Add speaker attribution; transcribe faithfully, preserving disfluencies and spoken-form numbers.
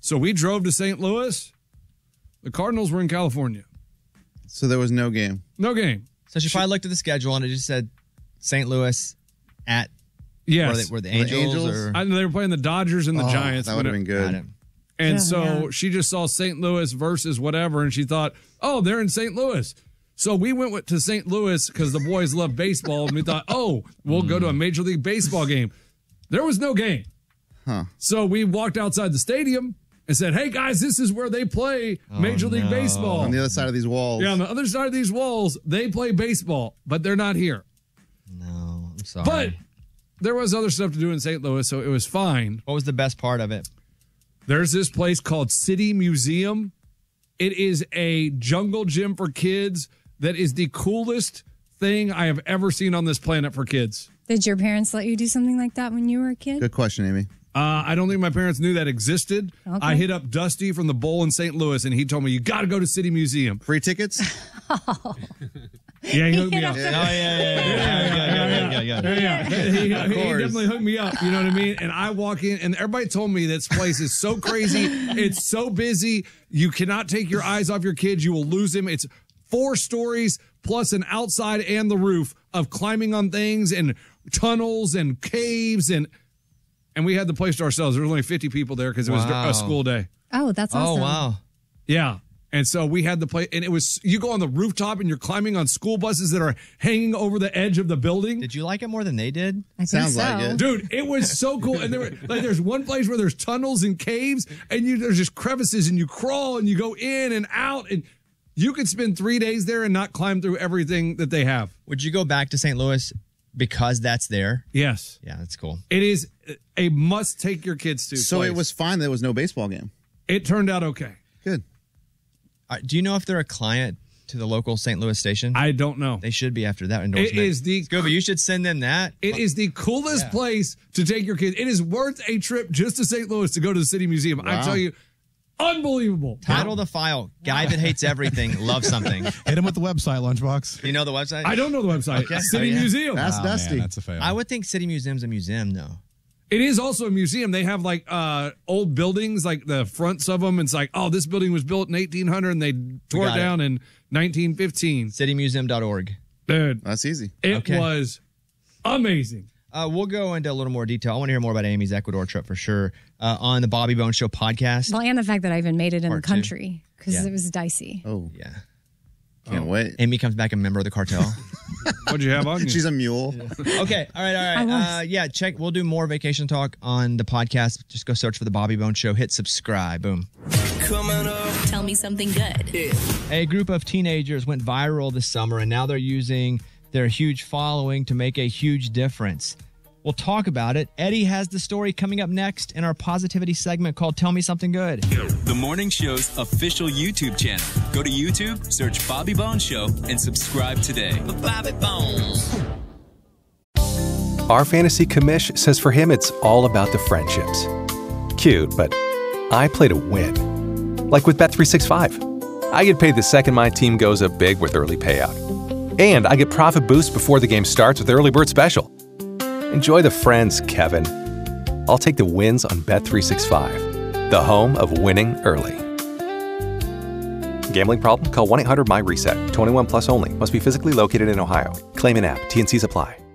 Speaker 1: So we drove to Saint Louis. The Cardinals were in California.
Speaker 2: So there was no game.
Speaker 1: No game.
Speaker 3: So she, she probably looked at the schedule and it just said Saint Louis at
Speaker 1: yes.
Speaker 3: were, they, were the Angels?
Speaker 2: The Angels?
Speaker 3: Or?
Speaker 1: I know they were playing the Dodgers and the
Speaker 2: oh,
Speaker 1: Giants.
Speaker 2: That would have been good.
Speaker 1: And
Speaker 4: yeah,
Speaker 1: so
Speaker 4: yeah.
Speaker 1: she just saw Saint Louis versus whatever, and she thought, oh, they're in Saint Louis. So we went to Saint Louis because the boys love baseball, and we thought, oh, we'll mm. go to a Major League Baseball game. There was no game.
Speaker 2: Huh.
Speaker 1: So we walked outside the stadium and said, hey, guys, this is where they play
Speaker 3: oh,
Speaker 1: Major League
Speaker 3: no.
Speaker 1: Baseball.
Speaker 2: On the other side of these walls.
Speaker 1: Yeah, on the other side of these walls, they play baseball, but they're not here.
Speaker 3: No, I'm sorry.
Speaker 1: But there was other stuff to do in Saint Louis, so it was fine.
Speaker 3: What was the best part of it?
Speaker 1: There's this place called City Museum. It is a jungle gym for kids that is the coolest thing I have ever seen on this planet for kids.
Speaker 4: Did your parents let you do something like that when you were a kid?
Speaker 2: Good question, Amy.
Speaker 1: Uh, I don't think my parents knew that existed.
Speaker 4: Okay.
Speaker 1: I hit up Dusty from the Bowl in Saint Louis, and he told me, you got to go to City Museum.
Speaker 2: Free tickets?
Speaker 4: oh.
Speaker 1: Yeah, he hooked me
Speaker 4: Yeah.
Speaker 1: up.
Speaker 3: Oh, yeah, yeah, yeah. yeah, yeah, yeah, yeah, yeah, yeah.
Speaker 1: Yeah, yeah. He, he, he definitely hooked me up. You know what I mean? And I walk in, and everybody told me this place is so crazy. It's so busy. You cannot take your eyes off your kids. You will lose them. It's four stories plus an outside and the roof of climbing on things and tunnels and caves. And and we had the place to ourselves. There was only fifty people there because it was
Speaker 3: Wow.
Speaker 1: a school day.
Speaker 4: Oh, that's awesome.
Speaker 3: Oh, wow.
Speaker 1: Yeah. And so we had the place, and it was, you go on the rooftop and you're climbing on school buses that are hanging over the edge of the building.
Speaker 3: Did you like it more than they did?
Speaker 4: I think
Speaker 2: Sounds
Speaker 4: so.
Speaker 2: like it.
Speaker 1: Dude, it was so cool. And there were like there's one place where there's tunnels and caves, and you there's just crevices, and you crawl and you go in and out, and you could spend three days there and not climb through everything that they have.
Speaker 3: Would you go back to Saint Louis because that's there?
Speaker 1: Yes.
Speaker 3: Yeah, that's cool.
Speaker 1: It is a must take your kids to.
Speaker 2: So
Speaker 1: place.
Speaker 2: it was fine there was no baseball game.
Speaker 1: It turned out okay.
Speaker 2: Good.
Speaker 3: Uh, do you know if they're a client to the local Saint Louis station?
Speaker 1: I don't know.
Speaker 3: They should be after that endorsement.
Speaker 1: It is the
Speaker 3: It's good, but you should send them that.
Speaker 1: It is the coolest
Speaker 3: Yeah.
Speaker 1: place to take your kids. It is worth a trip just to Saint Louis to go to the City Museum. I
Speaker 2: Wow.
Speaker 1: tell you, unbelievable.
Speaker 3: Title the file. Guy that hates everything loves something.
Speaker 5: Hit him with the website, Lunchbox.
Speaker 3: You know the website?
Speaker 1: I don't know the website.
Speaker 3: Okay.
Speaker 1: City
Speaker 3: Oh, yeah.
Speaker 1: Museum.
Speaker 2: That's
Speaker 5: Oh,
Speaker 2: Dusty.
Speaker 5: man, that's a fail.
Speaker 3: I would think City Museum's a museum, though.
Speaker 1: It is also a museum. They have like uh, old buildings, like the fronts of them. It's like, oh, this building was built in eighteen hundred and they tore it
Speaker 3: got
Speaker 1: down in nineteen fifteen.
Speaker 3: city museum dot org.
Speaker 1: Dude,
Speaker 2: That's easy.
Speaker 1: it
Speaker 3: Okay.
Speaker 1: was amazing.
Speaker 3: Uh, we'll go into a little more detail. I want to hear more about Amy's Ecuador trip for sure uh, on the Bobby Bones Show podcast.
Speaker 4: Well, and the fact that I even made it in
Speaker 3: Part
Speaker 4: the
Speaker 3: two.
Speaker 4: country because
Speaker 3: Yeah.
Speaker 4: it was dicey.
Speaker 2: Oh,
Speaker 3: Yeah.
Speaker 2: can't wait.
Speaker 3: Amy comes back a member of the cartel.
Speaker 1: What'd you have on you?
Speaker 2: She's a mule.
Speaker 3: Okay. All right. All
Speaker 4: I
Speaker 3: right.
Speaker 4: was.
Speaker 3: Uh, yeah. Check. We'll do more vacation talk on the podcast. Just go search for the Bobby Bones Show. Hit subscribe. Boom.
Speaker 6: Coming up.
Speaker 7: Tell me something good.
Speaker 3: A group of teenagers went viral this summer, and now they're using their huge following to make a huge difference. We'll talk about it. Eddie has the story coming up next in our positivity segment called Tell Me Something Good.
Speaker 6: The morning show's official YouTube channel. Go to YouTube, search Bobby Bones Show, and subscribe today. Bobby Bones.
Speaker 8: Our fantasy commish says for him it's all about the friendships. Cute, but I play to win. Like with Bet three sixty-five. I get paid the second my team goes up big with early payout. And I get profit boost before the game starts with Early Bird Special. Enjoy the friends, Kevin. I'll take the wins on Bet three sixty-five, the home of winning early. Gambling problem? Call one eight hundred M Y RESET. twenty-one plus only. Must be physically located in Ohio. Claim in app. T N Cs apply.